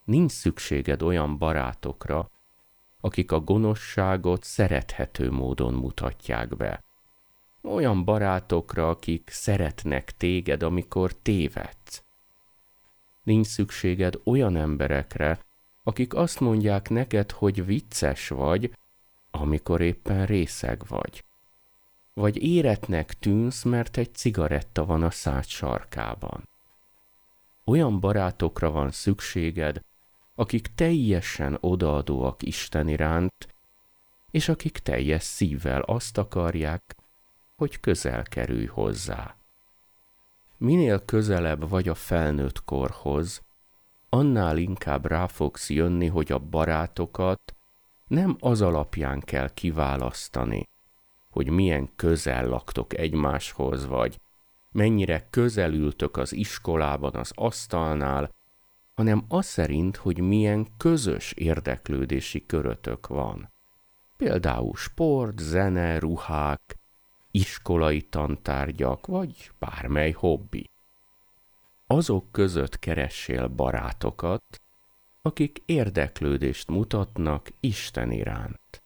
Nincs szükséged olyan barátokra, akik a gonoszságot szerethető módon mutatják be. Olyan barátokra, akik szeretnek téged, amikor tévedsz. Nincs szükséged olyan emberekre, akik azt mondják neked, hogy vicces vagy, amikor éppen részeg vagy. Vagy éretnek tűnsz, mert egy cigaretta van a szád sarkában. Olyan barátokra van szükséged, akik teljesen odaadóak Isten iránt, és akik teljes szívvel azt akarják, hogy közel kerülj hozzá. Minél közelebb vagy a felnőtt korhoz, annál inkább rá fogsz jönni, hogy a barátokat nem az alapján kell kiválasztani, hogy milyen közel laktok egymáshoz, vagy mennyire közel ültök az iskolában az asztalnál, hanem az szerint, hogy milyen közös érdeklődési körötök van. Például sport, zene, ruhák, iskolai tantárgyak, vagy bármely hobbi. Azok között keressél barátokat, akik érdeklődést mutatnak Isten iránt.